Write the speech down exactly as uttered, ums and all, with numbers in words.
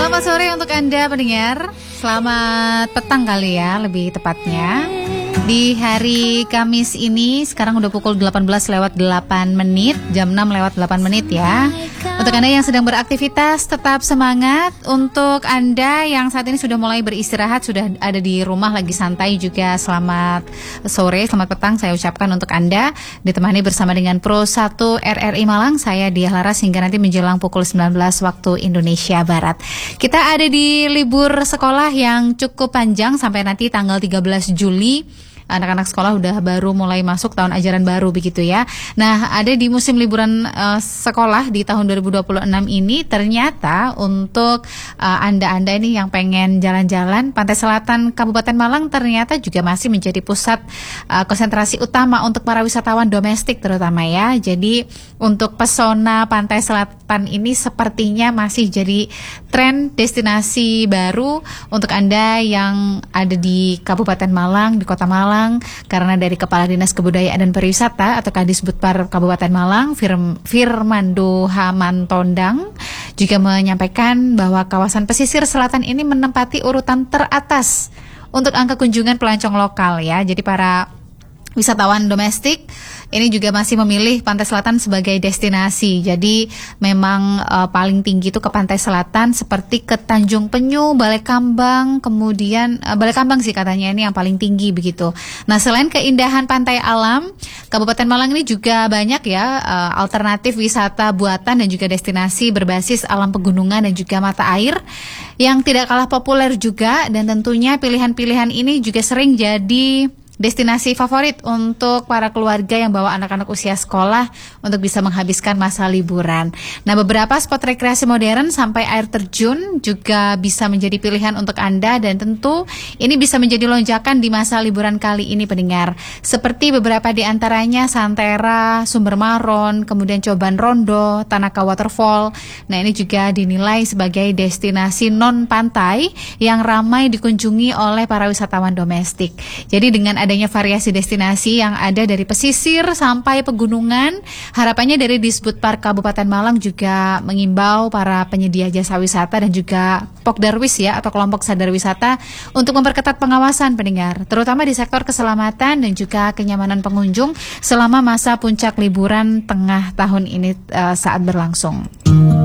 Selamat sore untuk Anda pendengar. Selamat petang kali ya, lebih tepatnya. Di hari Kamis ini sekarang udah pukul delapan belas lewat delapan menit, jam enam lewat delapan menit ya. Untuk Anda yang sedang beraktivitas tetap semangat. Untuk Anda yang saat ini sudah mulai beristirahat, sudah ada di rumah lagi santai juga, selamat sore, selamat petang saya ucapkan untuk Anda. Ditemani bersama dengan Pro satu R R I Malang, saya Diah Laras hingga nanti menjelang pukul sembilan belas waktu Indonesia Barat. Kita ada di libur sekolah yang cukup panjang sampai nanti tanggal tiga belas Juli. Anak-anak sekolah udah baru mulai masuk tahun ajaran baru begitu ya. Nah, ada di musim liburan uh, sekolah di tahun dua ribu dua puluh enam ini ternyata untuk uh, Anda-Anda ini yang pengen jalan-jalan, Pantai Selatan Kabupaten Malang ternyata juga masih menjadi pusat uh, konsentrasi utama untuk para wisatawan domestik terutama ya. Jadi untuk pesona Pantai Selatan ini sepertinya masih jadi tren destinasi baru untuk Anda yang ada di Kabupaten Malang, di Kota Malang. Karena dari Kepala Dinas Kebudayaan dan Pariwisata atau Kadisbudpar Kabupaten Malang, Firm, Firmando Hamantondang juga menyampaikan bahwa kawasan pesisir selatan ini menempati urutan teratas untuk angka kunjungan pelancong lokal ya. Jadi para wisatawan domestik ini juga masih memilih Pantai Selatan sebagai destinasi. Jadi memang uh, paling tinggi itu ke Pantai Selatan seperti ke Tanjung Penyu, Balai Kambang, kemudian uh, Balai Kambang sih katanya ini yang paling tinggi begitu. Nah, selain keindahan pantai alam, Kabupaten Malang ini juga banyak ya uh, alternatif wisata buatan dan juga destinasi berbasis alam pegunungan dan juga mata air yang tidak kalah populer juga, dan tentunya pilihan-pilihan ini juga sering jadi destinasi favorit untuk para keluarga yang bawa anak-anak usia sekolah untuk bisa menghabiskan masa liburan. Nah, beberapa spot rekreasi modern sampai air terjun juga bisa menjadi pilihan untuk Anda, dan tentu ini bisa menjadi lonjakan di masa liburan kali ini pendengar. Seperti beberapa di antaranya Santera, Sumber Maron, kemudian Coban Rondo, Tanaka Waterfall. Nah, ini juga dinilai sebagai destinasi non pantai yang ramai dikunjungi oleh para wisatawan domestik. Jadi dengan adanya variasi destinasi yang ada dari pesisir sampai pegunungan, harapannya dari Disbudpar Kabupaten Malang juga mengimbau para penyedia jasa wisata dan juga Pokdarwis ya atau kelompok sadar wisata untuk memperketat pengawasan pendengar, terutama di sektor keselamatan dan juga kenyamanan pengunjung selama masa puncak liburan tengah tahun ini uh, saat berlangsung.